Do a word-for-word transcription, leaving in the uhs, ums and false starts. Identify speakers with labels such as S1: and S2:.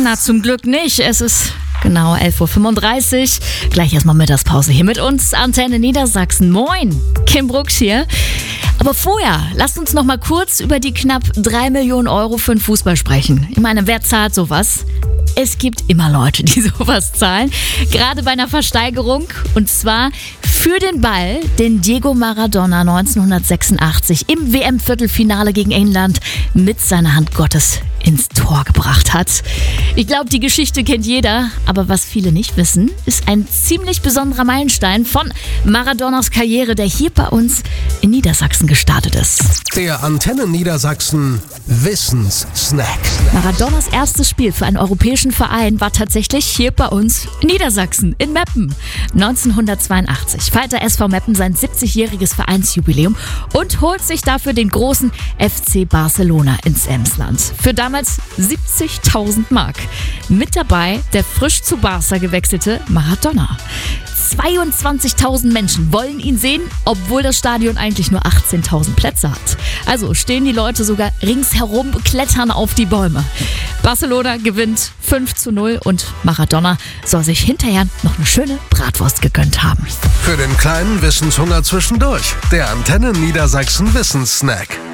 S1: Na, zum Glück nicht. Es ist genau elf Uhr fünfunddreißig. Gleich erstmal Mittagspause hier mit uns. Antenne Niedersachsen. Moin, Kim Brooks hier. Aber vorher, lasst uns noch mal kurz über die knapp drei Millionen Euro für den Fußball sprechen. Ich meine, wer zahlt sowas? Es gibt immer Leute, die sowas zahlen. Gerade bei einer Versteigerung. Und zwar für den Ball, den Diego Maradona neunzehnhundertsechsundachtzig im W M-Viertelfinale gegen England mit seiner Hand Gottes ins Tor gebracht hat. Ich glaube, die Geschichte kennt jeder, aber was viele nicht wissen, ist ein ziemlich besonderer Meilenstein von Maradonas Karriere, der hier bei uns in Niedersachsen gestartet ist.
S2: Der Antenne Niedersachsen Wissenssnack.
S1: Maradonas erstes Spiel für einen europäischen Verein war tatsächlich hier bei uns in Niedersachsen, in Meppen. neunzehnhundertzweiundachtzig feiert der S V Meppen sein siebzigjähriges Vereinsjubiläum und holt sich dafür den großen F C Barcelona ins Emsland. Für damals siebzigtausend Mark. Mit dabei der frisch zu Barca gewechselte Maradona. zweiundzwanzigtausend Menschen wollen ihn sehen, obwohl das Stadion eigentlich nur achtzehntausend Plätze hat. Also stehen die Leute sogar ringsherum, klettern auf die Bäume. Barcelona gewinnt fünf zu null und Maradona soll sich hinterher noch eine schöne Bratwurst gegönnt haben.
S2: Für den kleinen Wissenshunger zwischendurch. Der Antenne Niedersachsen Wissenssnack.